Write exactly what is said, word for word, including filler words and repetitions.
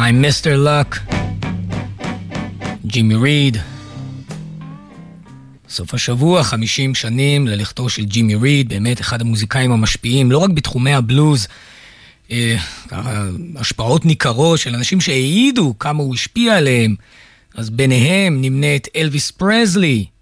I'm מיסטר Luck, ג'ימי ריד. סוף השבוע, חמישים שנים ללכתו של ג'ימי ריד, באמת אחד המוזיקאים המשפיעים, לא רק בתחומי הבלוז, אה, השפעות ניכרות של אנשים שהעידו כמה הוא השפיע עליהם, אז ביניהם נמנה את אלוויס פרזלי,